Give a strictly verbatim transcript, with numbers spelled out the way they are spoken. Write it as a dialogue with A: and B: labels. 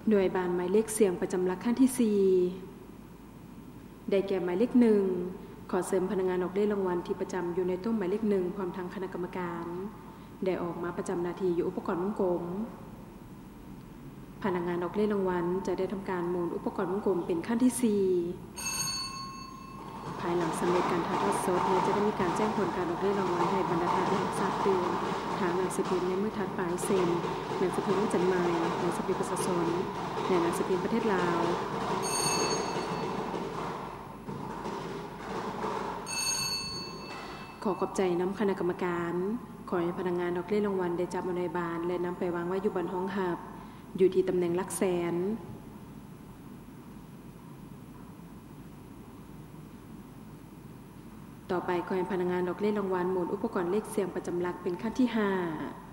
A: หน่วยบานหมายเลขเสียงประจำหลักขั้นที่สี่ได้แก่หมายเลขหนึ่งขอเสริมพนักงานออกเลขรางวัลที่ประจำอยู่ในตู้หมายเลขหนึ่งพร้อมทั้งคณะกรรมการได้ออกมาประจำหน้าที่อยู่อุปกรณ์วงกลมพนักงานออกเลขรางวัลจะได้ทำการหมุนอุปกรณ์วงกลมเป็นขั้นที่สี่ภายหลังสำเร็จการถ่ายทอดสดเนี่ยจะได้มีการแจ้งผลการออกเลขรางวัลให้บรรดาท่านได้ทราบตื่นทางหนังสือพิมพ์ในเมื่อทัดปลายเซ็นหนังสือพิมพ์จันทร์ใหม่หนังสือพิมพ์ประชาชนและหนังสือพิมพ์ประเทศลาวขอขอบใจน้ำคณะกรรมการขอให้พนักงานออกเลขรางวัลได้จับมาในบานและนำไปวางไว้อยู่บนห้องหับอยู่ที่ตำแหน่งหลักแสนต่อไปขอให้พนักงานออกเลขรางวัลหมุนอุปกรณ์เลขเสียงประจำหลักเป็นขั้นที่ห้า